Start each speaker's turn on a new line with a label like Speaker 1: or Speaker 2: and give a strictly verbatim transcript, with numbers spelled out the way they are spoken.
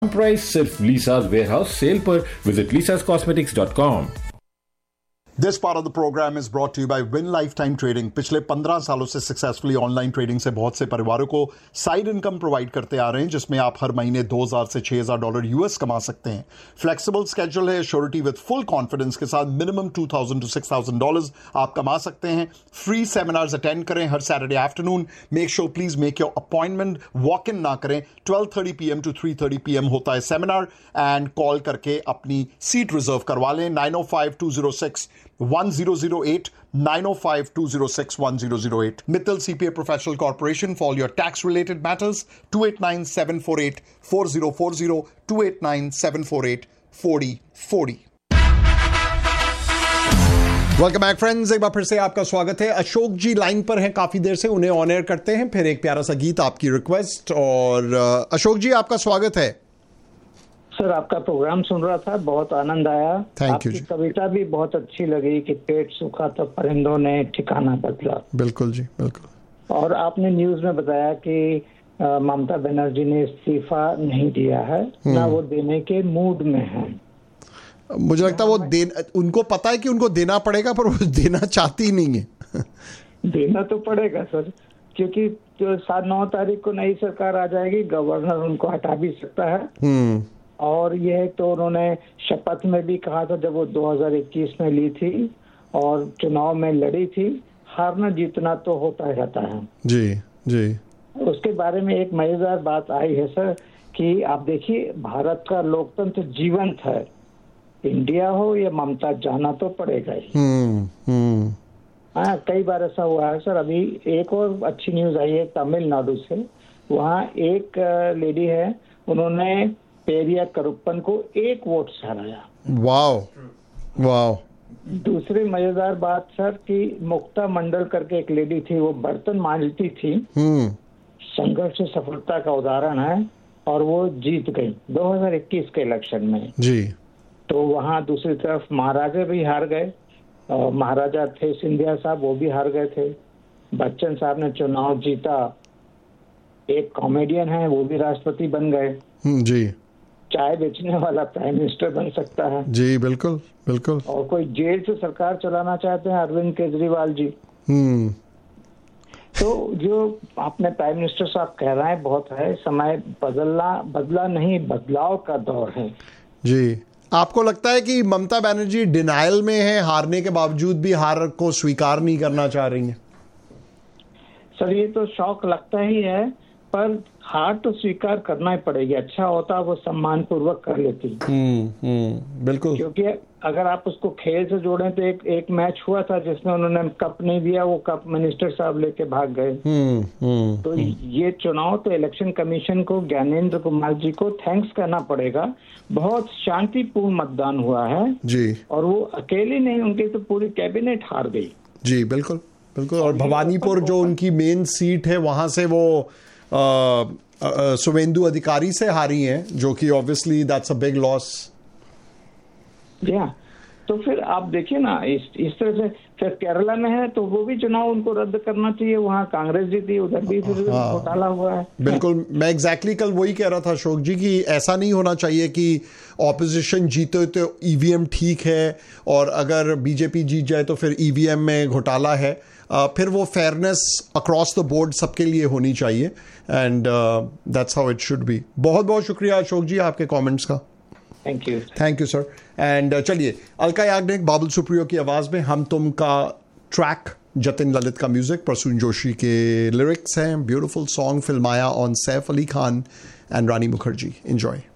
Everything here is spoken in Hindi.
Speaker 1: प्राइस सिर्फ लीसाज वेयरहाउस सेल पर। Visit लीसाज cosmetics dot com.
Speaker 2: This part of the program is brought to you by Win Lifetime Trading. पिछले पंद्रह सालों से सक्सेसफुली ऑनलाइन ट्रेडिंग से बहुत से परिवारों को साइड इनकम प्रोवाइड करते आ रहे हैं, जिसमें आप हर महीने दो हज़ार से छह हज़ार डॉलर यूएस कमा सकते हैं। फ्लेक्सिबल स्केड्यूल है, श्योरिटी विद फुल कॉन्फिडेंस के साथ minimum two thousand to six thousand dollars आप कमा सकते हैं। फ्री सेमिनार्स अटेंड करें हर Saturday afternoon. Make sure please make your appointment, walk in ना करें। Twelve thirty P M to three thirty P M होता है सेमिनार, एंड कॉल करके अपनी सीट रिजर्व करवा लें। Nine O five to zero six one zero zero eight, nine O five to zero six one zero zero eight. Mittal C P A Professional Corporation for all your tax related matters. two eight nine, seven four eight, four zero four zero, two eight nine, seven four eight, four zero four zero. Welcome back friends, एक बार फिर से आपका स्वागत है। अशोक जी लाइन पर हैं काफी देर से, उन्हें ऑन एयर करते हैं, फिर एक प्यारा सा गीत आपकी रिक्वेस्ट। और अशोक जी आपका स्वागत है।
Speaker 3: सर आपका प्रोग्राम सुन रहा था, बहुत आनंद आया।
Speaker 2: Thank you.
Speaker 3: आपकी कविता भी बहुत अच्छी लगी कि पेट सूखा तो परिंदों ने ठिकाना बदला।
Speaker 2: बिल्कुल जी, बिल्कुल।
Speaker 3: और आपने न्यूज में बताया कि ममता बनर्जी ने इस्तीफा नहीं दिया है, ना वो देने के मूड में है।
Speaker 2: मुझे लगता है वो दे, उनको पता है कि उनको देना पड़ेगा, पर वो देना चाहती नहीं है।
Speaker 3: देना तो पड़ेगा सर, क्योंकि तो सात नौ तारीख को नई सरकार आ जाएगी, गवर्नर उनको हटा भी सकता है। और यह तो उन्होंने शपथ में भी कहा था जब वो दो हज़ार इक्कीस में ली थी और चुनाव में लड़ी थी, हारना जीतना तो होता रहता है।
Speaker 2: जी जी।
Speaker 3: उसके बारे में एक मजेदार बात आई है सर कि आप देखिए, भारत का लोकतंत्र जीवंत है। इंडिया हो या ममता, जाना तो पड़ेगा ही।
Speaker 2: हम्म हम्म।
Speaker 3: हाँ, कई बार ऐसा हुआ है सर। अभी एक और अच्छी न्यूज आई है तमिलनाडु से। वहाँ एक लेडी है, उन्होंने पेरिया करुप्पन को एक वोट से हराया।
Speaker 2: Wow wow.
Speaker 3: दूसरी मजेदार बात सर कि मुक्ता मंडल करके एक लेडी थी, वो बर्तन मांजती थी। संघर्ष से सफलता का उदाहरण है, और वो जीत गई दो हज़ार इक्कीस के इलेक्शन में
Speaker 2: जी।
Speaker 3: तो वहाँ दूसरी तरफ महाराजा भी हार गए, और महाराजा थे सिंधिया साहब, वो भी हार गए थे। बच्चन साहब ने चुनाव जीता, एक कॉमेडियन है, वो भी राष्ट्रपति बन गए
Speaker 2: जी।
Speaker 3: चाय बेचने वाला प्राइम मिनिस्टर बन सकता है
Speaker 2: जी, बिल्कुल बिल्कुल।
Speaker 3: और कोई जेल से सरकार चलाना चाहते हैं, अरविंद केजरीवाल जी।
Speaker 2: हम्म।
Speaker 3: तो जो आपने प्राइम मिनिस्टर साहब कह रहे हैं, बहुत है, समय बदलना बदला नहीं, बदलाव का दौर है
Speaker 2: जी। आपको लगता है कि ममता बनर्जी डिनायल में है, हारने के बावजूद भी हार को स्वीकार नहीं करना चाह रही है?
Speaker 3: सर ये तो शौक लगता ही है, पर हार तो स्वीकार करना ही पड़ेगी। अच्छा होता वो सम्मान पूर्वक कर लेती।
Speaker 2: हम्म हम्म, बिल्कुल।
Speaker 3: क्योंकि अगर आप उसको खेल से जोड़ें तो एक एक मैच हुआ था जिसमें उन्होंने कप नहीं दिया, वो कप मिनिस्टर साहब लेके भाग गए।
Speaker 2: हम्म हम्म।
Speaker 3: तो ये चुनाव तो इलेक्शन कमीशन को, ज्ञानेंद्र कुमार जी को थैंक्स करना पड़ेगा। बहुत शांतिपूर्ण मतदान हुआ है
Speaker 2: जी,
Speaker 3: और वो अकेले नहीं, उनकी तो पूरी कैबिनेट हार गई।
Speaker 2: जी बिल्कुल बिल्कुल। और भवानीपुर जो उनकी मेन सीट है, वहां से वो सुवेंदु अधिकारी से हारी हैं, जो कि obviously that's a big loss.
Speaker 3: या तो फिर आप देखिए ना, इस इस तरह से फिर केरला में है तो वो भी चुनाव उनको रद्द करना चाहिए। वहाँ कांग्रेस जीती, उधर भी फिर घोटाला हुआ है।
Speaker 2: बिल्कुल, मैं एग्जैक्टली कल वही कह रहा था अशोक जी कि ऐसा नहीं होना चाहिए कि ऑपोजिशन जीते तो ईवीएम ठीक है, और अगर बीजेपी जीत जाए तो फिर ईवीएम में घोटाला है। Uh, फिर वो फेयरनेस अक्रॉस द बोर्ड सबके लिए होनी चाहिए, and that's how it should be. बहुत बहुत शुक्रिया अशोक जी आपके कमेंट्स का।
Speaker 3: Thank you
Speaker 2: thank you sir. And चलिए, अलका याग्निक, बाबुल सुप्रियो की आवाज में हम तुम का ट्रैक, जतिन ललित का म्यूजिक, प्रसून जोशी के लिरिक्स हैं। ब्यूटीफुल सॉन्ग, फिल्माया on Saif Ali Khan and Rani Mukherjee. Enjoy.